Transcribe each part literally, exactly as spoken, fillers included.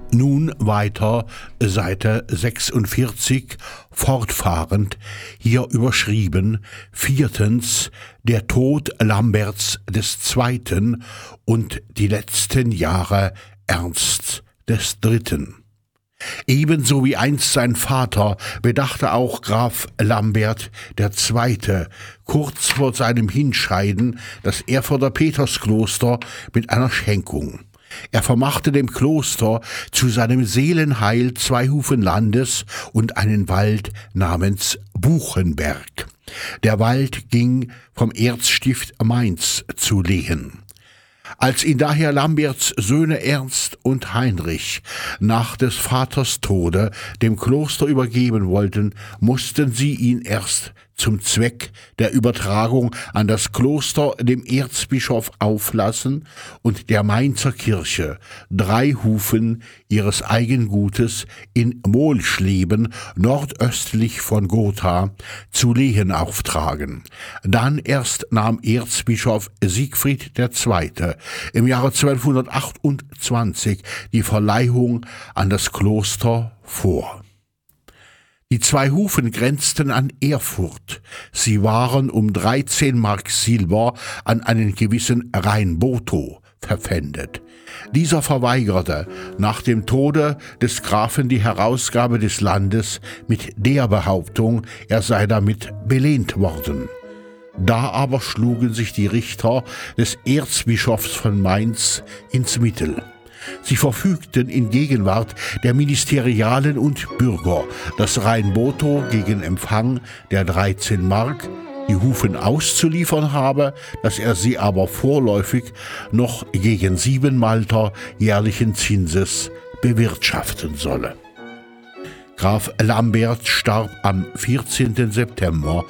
Nun weiter Seite sechsundvierzig fortfahrend, hier überschrieben, viertens, der Tod Lamberts des Zweiten und die letzten Jahre Ernsts des Dritten. Ebenso wie einst sein Vater bedachte auch Graf Lambert der Zweite kurz vor seinem Hinscheiden das Erfurter Peterskloster mit einer Schenkung. Er vermachte dem Kloster zu seinem Seelenheil zwei Hufen Landes und einen Wald namens Buchenberg. Der Wald ging vom Erzstift Mainz zu Lehen. Als ihn daher Lamberts Söhne Ernst und Heinrich nach des Vaters Tode dem Kloster übergeben wollten, mussten sie ihn erst zum Zweck der Übertragung an das Kloster dem Erzbischof auflassen und der Mainzer Kirche drei Hufen ihres Eigengutes in Mohlschleben nordöstlich von Gotha zu Lehen auftragen. Dann erst nahm Erzbischof Siegfried der Zweite im Jahre zwölfhundertachtundzwanzig die Verleihung an das Kloster vor. Die zwei Hufen grenzten an Erfurt. Sie waren um dreizehn Mark Silber an einen gewissen Reinbotho verpfändet. Dieser verweigerte nach dem Tode des Grafen die Herausgabe des Landes mit der Behauptung, er sei damit belehnt worden. Da aber schlugen sich die Richter des Erzbischofs von Mainz ins Mittel. Sie verfügten in Gegenwart der Ministerialen und Bürger, dass Reinbotho gegen Empfang der dreizehn Mark die Hufen auszuliefern habe, dass er sie aber vorläufig noch gegen sieben Malter jährlichen Zinses bewirtschaften solle. Graf Lambert starb am vierzehnten September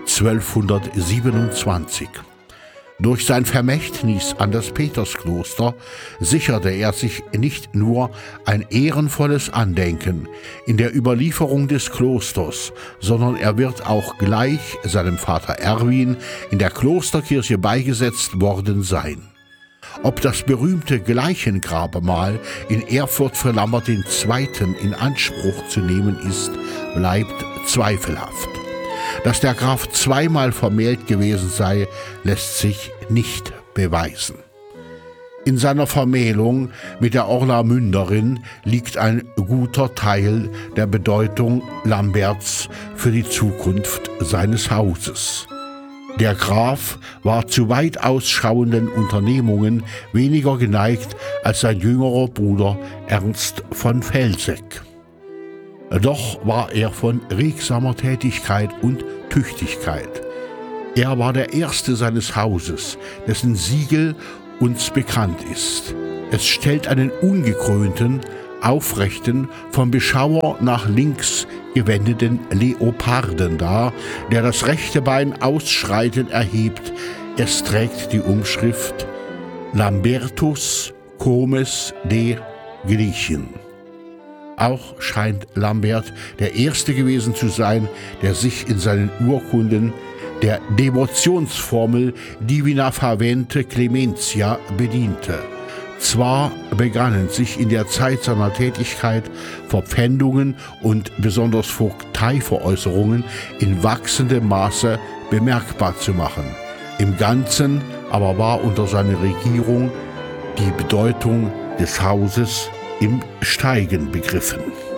zwölfhundertsiebenundzwanzig. Durch sein Vermächtnis an das Peterskloster sicherte er sich nicht nur ein ehrenvolles Andenken in der Überlieferung des Klosters, sondern er wird auch gleich seinem Vater Erwin in der Klosterkirche beigesetzt worden sein. Ob das berühmte Gleichengrabmal in Erfurt für Lambert den Zweiten in Anspruch zu nehmen ist, bleibt zweifelhaft. Dass der Graf zweimal vermählt gewesen sei, lässt sich nicht beweisen. In seiner Vermählung mit der Orlamünderin liegt ein guter Teil der Bedeutung Lamberts für die Zukunft seines Hauses. Der Graf war zu weit ausschauenden Unternehmungen weniger geneigt als sein jüngerer Bruder Ernst von Velseck. Doch war er von regsamer Tätigkeit und Tüchtigkeit. Er war der Erste seines Hauses, dessen Siegel uns bekannt ist. Es stellt einen ungekrönten, aufrechten, vom Beschauer nach links gewendeten Leoparden dar, der das rechte Bein ausschreitend erhebt. Es trägt die Umschrift Lambertus Comes de Glichen. Auch scheint Lambert der Erste gewesen zu sein, der sich in seinen Urkunden der Devotionsformel Divina Favente Clementia bediente. Zwar begannen sich in der Zeit seiner Tätigkeit Verpfändungen und besonders Vogteiveräußerungen in wachsendem Maße bemerkbar zu machen. Im Ganzen aber war unter seiner Regierung die Bedeutung des Hauses im Steigen begriffen.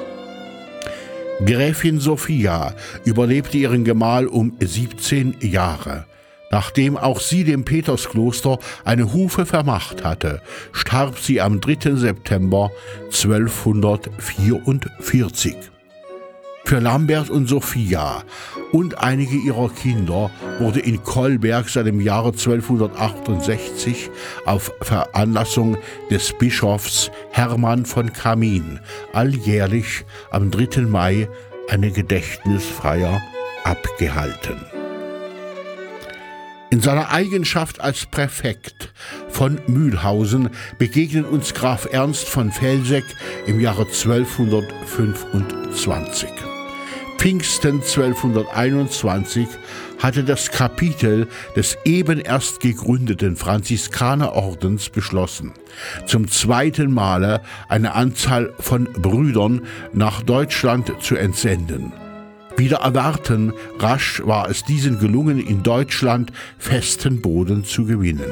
Gräfin Sophia überlebte ihren Gemahl um siebzehn Jahre. Nachdem auch sie dem Peterskloster eine Hufe vermacht hatte, starb sie am dritten September zwölfhundertvierundvierzig. Für Lambert und Sophia und einige ihrer Kinder wurde in Kolberg seit dem Jahre zwölfhundertachtundsechzig auf Veranlassung des Bischofs Hermann von Camin alljährlich am dritten Mai eine Gedächtnisfeier abgehalten. In seiner Eigenschaft als Präfekt von Mühlhausen begegnen uns Graf Ernst von Velseck im Jahre zwölfhundertfünfundzwanzig. Pfingsten zwölfhunderteinundzwanzig hatte das Kapitel des eben erst gegründeten Franziskanerordens beschlossen, zum zweiten Male eine Anzahl von Brüdern nach Deutschland zu entsenden. Wider Erwarten rasch war es diesen gelungen, in Deutschland festen Boden zu gewinnen.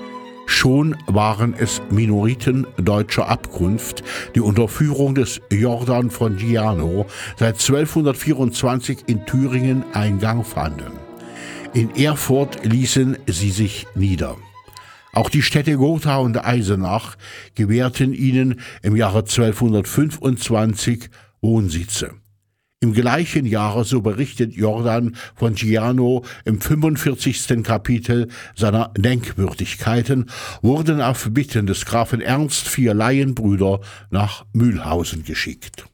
Schon waren es Minoriten deutscher Abkunft, die unter Führung des Jordan von Giano seit zwölfhundertvierundzwanzig in Thüringen Eingang fanden. In Erfurt ließen sie sich nieder. Auch die Städte Gotha und Eisenach gewährten ihnen im Jahre zwölfhundertfünfundzwanzig Wohnsitze. Im gleichen Jahre, so berichtet Jordan von Giano im fünfundvierzigsten Kapitel seiner Denkwürdigkeiten, wurden auf Bitten des Grafen Ernst vier Laienbrüder nach Mühlhausen geschickt.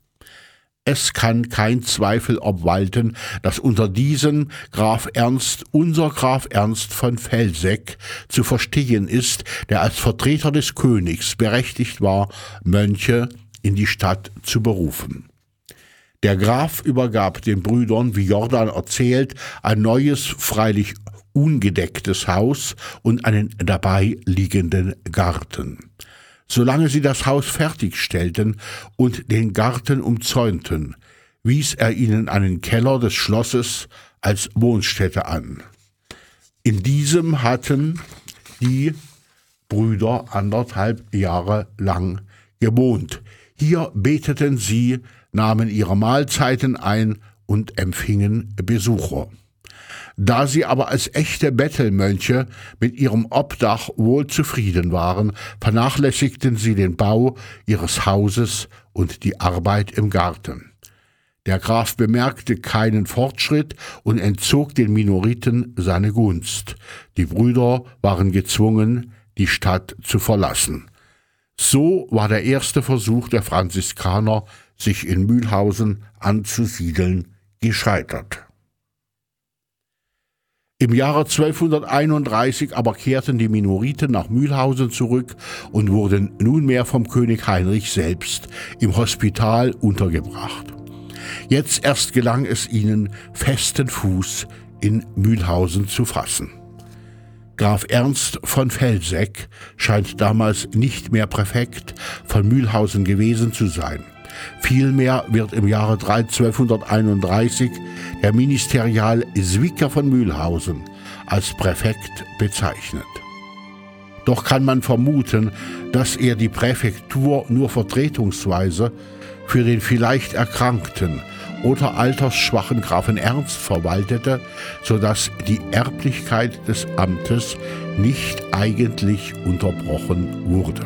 Es kann kein Zweifel obwalten, dass unter diesen Graf Ernst unser Graf Ernst von Velseck zu verstehen ist, der als Vertreter des Königs berechtigt war, Mönche in die Stadt zu berufen. Der Graf übergab den Brüdern, wie Jordan erzählt, ein neues, freilich ungedecktes Haus und einen dabei liegenden Garten. Solange sie das Haus fertigstellten und den Garten umzäunten, wies er ihnen einen Keller des Schlosses als Wohnstätte an. In diesem hatten die Brüder anderthalb Jahre lang gewohnt. Hier beteten sie, nahmen ihre Mahlzeiten ein und empfingen Besucher. Da sie aber als echte Bettelmönche mit ihrem Obdach wohl zufrieden waren, vernachlässigten sie den Bau ihres Hauses und die Arbeit im Garten. Der Graf bemerkte keinen Fortschritt und entzog den Minoriten seine Gunst. Die Brüder waren gezwungen, die Stadt zu verlassen. So war der erste Versuch der Franziskaner, sich in Mühlhausen anzusiedeln, gescheitert. Im Jahre zwölfhunderteinunddreißig aber kehrten die Minoriten nach Mühlhausen zurück und wurden nunmehr vom König Heinrich selbst im Hospital untergebracht. Jetzt erst gelang es ihnen, festen Fuß in Mühlhausen zu fassen. Graf Ernst von Velseck scheint damals nicht mehr Präfekt von Mühlhausen gewesen zu sein. Vielmehr wird im Jahre zwölfhunderteinunddreißig der Ministerial Zwicker von Mühlhausen als Präfekt bezeichnet. Doch kann man vermuten, dass er die Präfektur nur vertretungsweise für den vielleicht erkrankten oder altersschwachen Grafen Ernst verwaltete, sodass die Erblichkeit des Amtes nicht eigentlich unterbrochen wurde.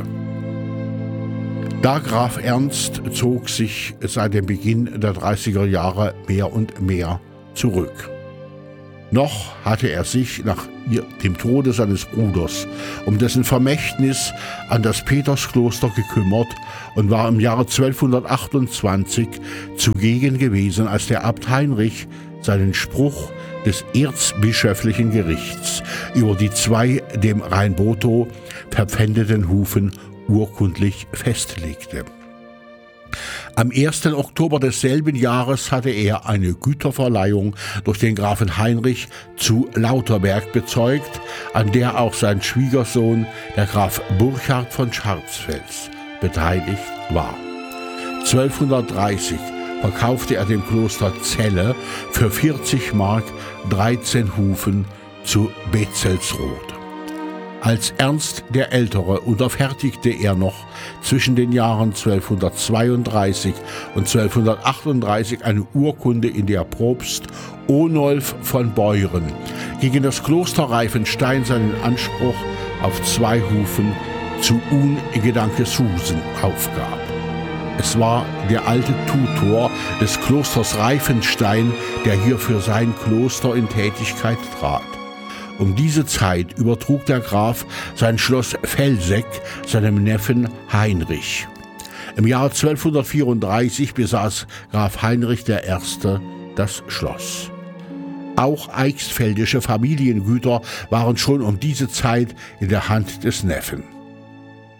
Da Graf Ernst zog sich seit dem Beginn der dreißiger Jahre mehr und mehr zurück. Noch hatte er sich nach dem Tode seines Bruders um dessen Vermächtnis an das Peterskloster gekümmert und war im Jahre zwölfhundertachtundzwanzig zugegen gewesen, als der Abt Heinrich seinen Spruch des erzbischöflichen Gerichts über die zwei dem Rheinboto verpfändeten Hufen urkundlich festlegte. Am ersten Oktober desselben Jahres hatte er eine Güterverleihung durch den Grafen Heinrich zu Lauterberg bezeugt, an der auch sein Schwiegersohn, der Graf Burchard von Scharzfels, beteiligt war. zwölfhundertdreißig verkaufte er dem Kloster Celle für vierzig Mark dreizehn Hufen zu Bezelsroth. Als Ernst der Ältere unterfertigte er noch zwischen den Jahren zwölfhundertzweiunddreißig und zwölfhundertachtunddreißig eine Urkunde, in der Propst Onolf von Beuren gegen das Kloster Reifenstein seinen Anspruch auf zwei Hufen zu Ungedankeshusen aufgab. Es war der alte Tutor des Klosters Reifenstein, der hier für sein Kloster in Tätigkeit trat. Um diese Zeit übertrug der Graf sein Schloss Velseck seinem Neffen Heinrich. Im Jahr zwölfhundertvierunddreißig besaß Graf Heinrich der Erste das Schloss. Auch eichsfeldische Familiengüter waren schon um diese Zeit in der Hand des Neffen.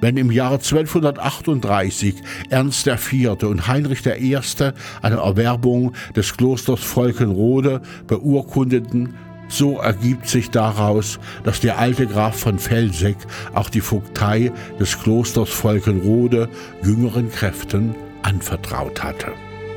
Wenn im Jahre zwölfhundertachtunddreißig Ernst der Vierte und Heinrich der Erste eine Erwerbung des Klosters Volkenrode beurkundeten, so ergibt sich daraus, dass der alte Graf von Velseck auch die Vogtei des Klosters Volkenrode jüngeren Kräften anvertraut hatte.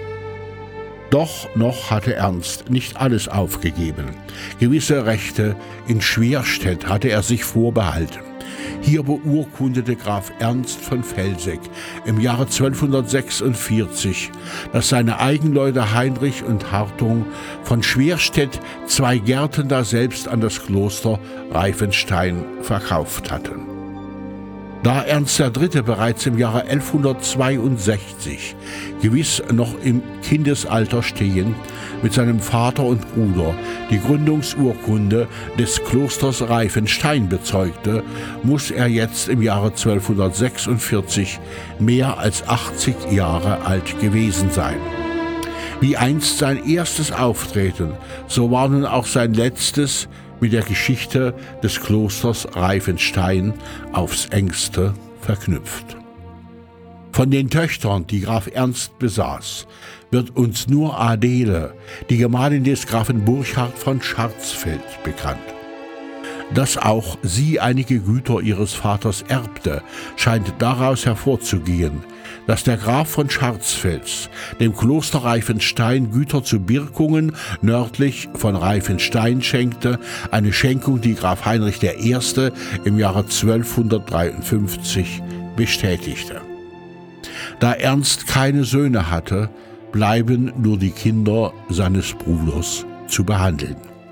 Doch noch hatte Ernst nicht alles aufgegeben. Gewisse Rechte in Schwerstedt hatte er sich vorbehalten. Hier beurkundete Graf Ernst von Velseck im Jahre zwölfhundertsechsundvierzig, dass seine Eigenleute Heinrich und Hartung von Schwerstedt zwei Gärten daselbst an das Kloster Reifenstein verkauft hatten. Da Ernst der Dritte bereits im Jahre elfhundertzweiundsechzig, gewiss noch im Kindesalter stehend, mit seinem Vater und Bruder die Gründungsurkunde des Klosters Reifenstein bezeugte, muss er jetzt im Jahre zwölfhundertsechsundvierzig mehr als achtzig Jahre alt gewesen sein. Wie einst sein erstes Auftreten, so war nun auch sein letztes mit der Geschichte des Klosters Reifenstein aufs engste verknüpft. Von den Töchtern, die Graf Ernst besaß, wird uns nur Adele, die Gemahlin des Grafen Burchard von Scharzfeld, bekannt. Dass auch sie einige Güter ihres Vaters erbte, scheint daraus hervorzugehen, dass der Graf von Scharzfels dem Kloster Reifenstein Güter zu Birkungen nördlich von Reifenstein schenkte, eine Schenkung, die Graf Heinrich der Erste im Jahre zwölfhundertdreiundfünfzig bestätigte. Da Ernst keine Söhne hatte, bleiben nur die Kinder seines Bruders zu behandeln.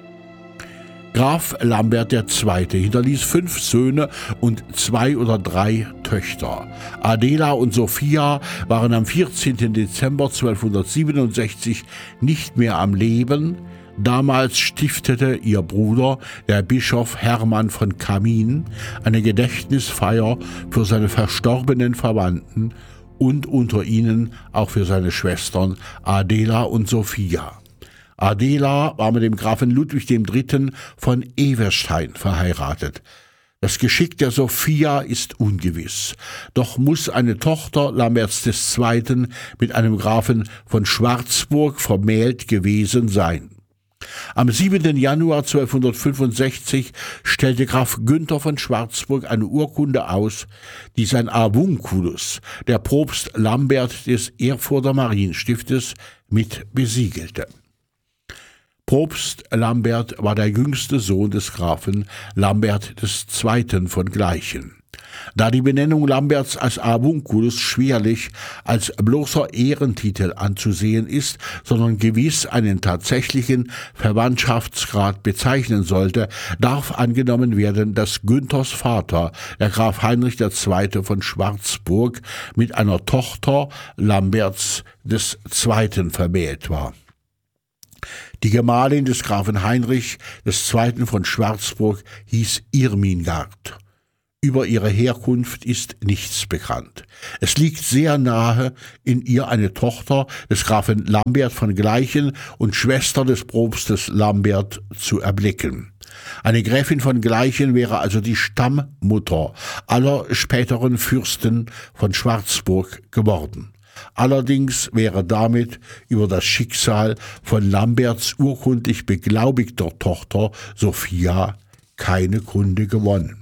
Graf Lambert der Zweite hinterließ fünf Söhne und zwei oder drei Töchter. Adela und Sophia waren am vierzehnten Dezember zwölfhundertsiebenundsechzig nicht mehr am Leben. Damals stiftete ihr Bruder, der Bischof Hermann von Camin, eine Gedächtnisfeier für seine verstorbenen Verwandten und unter ihnen auch für seine Schwestern Adela und Sophia. Adela war mit dem Grafen Ludwig dem Dritten von Everstein verheiratet. Das Geschick der Sophia ist ungewiss, doch muss eine Tochter Lamberts des Zweiten mit einem Grafen von Schwarzburg vermählt gewesen sein. Am siebenten Januar zwölfhundertfünfundsechzig stellte Graf Günther von Schwarzburg eine Urkunde aus, die sein Avunculus, der Propst Lambert des Erfurter Marienstiftes, mit besiegelte. Propst Lambert war der jüngste Sohn des Grafen Lambert des Zweiten von Gleichen. Da die Benennung Lamberts als Avunculus schwerlich als bloßer Ehrentitel anzusehen ist, sondern gewiss einen tatsächlichen Verwandtschaftsgrad bezeichnen sollte, darf angenommen werden, dass Günthers Vater, der Graf Heinrich der Zweite von Schwarzburg, mit einer Tochter Lamberts des Zweiten vermählt war. Die Gemahlin des Grafen Heinrich des Zweiten von Schwarzburg hieß Irmingard. Über ihre Herkunft ist nichts bekannt. Es liegt sehr nahe, in ihr eine Tochter des Grafen Lambert von Gleichen und Schwester des Propstes Lambert zu erblicken. Eine Gräfin von Gleichen wäre also die Stammmutter aller späteren Fürsten von Schwarzburg geworden. Allerdings wäre damit über das Schicksal von Lamberts urkundlich beglaubigter Tochter Sophia keine Kunde gewonnen.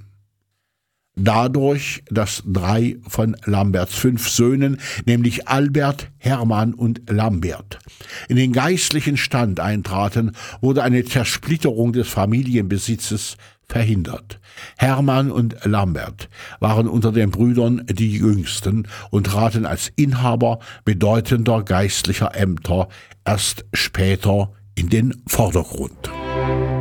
Dadurch, dass drei von Lamberts fünf Söhnen, nämlich Albert, Hermann und Lambert, in den geistlichen Stand eintraten, wurde eine Zersplitterung des Familienbesitzes verhindert. Hermann und Lambert waren unter den Brüdern die jüngsten und traten als Inhaber bedeutender geistlicher Ämter erst später in den Vordergrund.